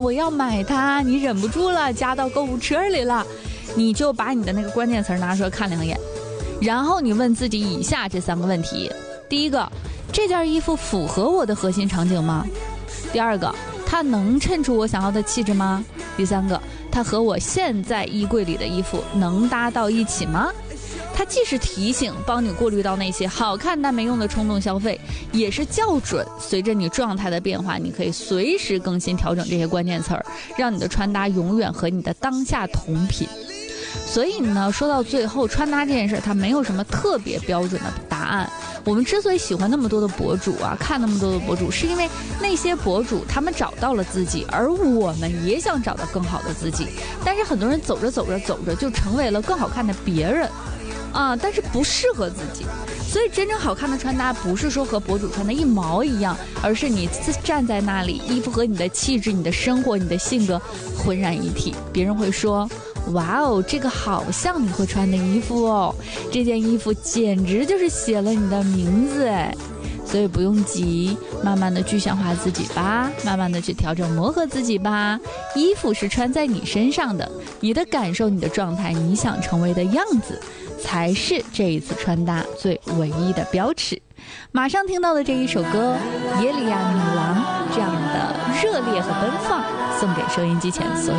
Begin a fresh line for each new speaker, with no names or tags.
我要买它，你忍不住了，加到购物车里了，你就把你的那个关键词拿出来看2眼，然后你问自己以下这3个问题：第一个，这件衣服符合我的核心场景吗？第二个，它能衬出我想要的气质吗？第三个，它和我现在衣柜里的衣服能搭到一起吗？它既是提醒，帮你过滤到那些好看但没用的冲动消费，也是校准，随着你状态的变化，你可以随时更新调整这些关键词儿，让你的穿搭永远和你的当下同频。所以呢，说到最后，穿搭这件事它没有什么特别标准的答案。我们之所以喜欢那么多的博主啊，看那么多的博主，是因为那些博主他们找到了自己，而我们也想找到更好的自己。但是很多人走着走着就成为了更好看的别人啊，但是不适合自己。所以真正好看的穿搭不是说和博主穿的一毛一样，而是你站在那里，衣服和你的气质、你的生活、你的性格浑然一体。别人会说，哇哦，这个好像你会穿的衣服哦，这件衣服简直就是写了你的名字哎。所以不用急，慢慢的具象化自己吧，慢慢的去调整磨合自己吧。衣服是穿在你身上的，你的感受、你的状态、你想成为的样子，才是这一次穿搭最唯一的标尺。马上听到的这一首歌《耶利亚女郎》，这样的热烈和奔放，送给收音机前所有